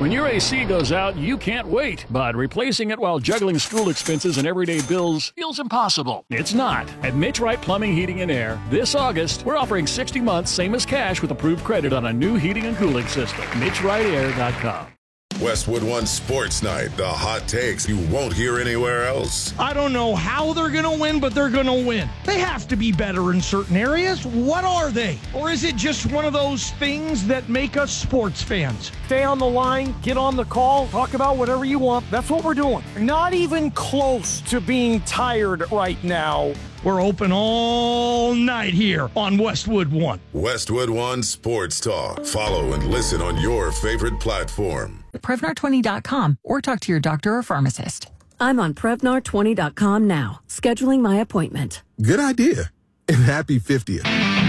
When your AC goes out, you can't wait, but replacing it while juggling school expenses and everyday bills feels impossible. It's not. At Mitch Wright Plumbing, Heating, and Air, this August, we're offering 60 months, same as cash, with approved credit on a new heating and cooling system. MitchWrightAir.com. Westwood One Sports Night, the hot takes you won't hear anywhere else. I don't know how they're going to win, but they're going to win. They have to be better in certain areas. What are they? Or is it just one of those things that make us sports fans? Stay on the line, get on the call, talk about whatever you want. That's what we're doing. Not even close to being tired right now. We're open all night here on Westwood One. Westwood One Sports Talk. Follow and listen on your favorite platform. Prevnar20.com or talk to your doctor or pharmacist. I'm on Prevnar20.com now, scheduling my appointment. Good idea. And happy 50th.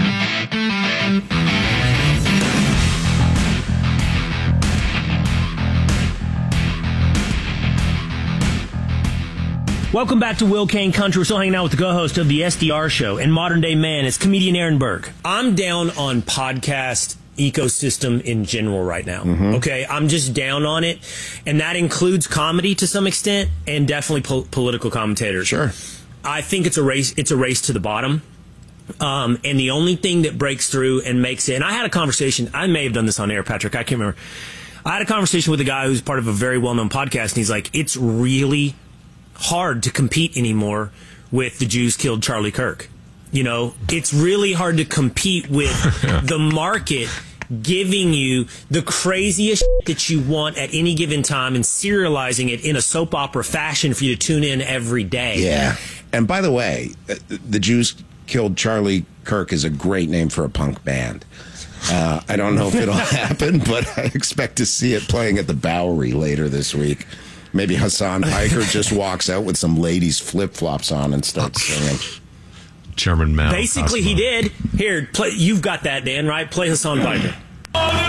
Welcome back to Will Kane Country. We're still hanging out with the co-host of the SDR Show and Modern Day Man. It's comedian Aaron Berg. I'm down on podcast ecosystem in general right now. Okay, I'm just down on it, and that includes comedy to some extent, and definitely political commentators. Sure. I think it's a race. It's a race to the bottom. And the only thing that breaks through and makes it. And I had a conversation. I may have done this on air, Patrick. I can't remember. I had a conversation with a guy who's part of a very well-known podcast, and he's like, "It's really hard to compete anymore with the Jews killed Charlie Kirk. You know, it's really hard to compete with the market giving you the craziest shit that you want at any given time and serializing it in a soap opera fashion for you to tune in every day." Yeah. And by the way, the Jews killed Charlie Kirk is a great name for a punk band. I don't know if it'll happen, but I expect to see it playing at the Bowery later this week. Maybe Hassan Piker just walks out with some ladies' flip-flops on and starts singing. Chairman Mao. Basically, he did. Here, play. You've got that, Dan, right? Play Hassan Piker.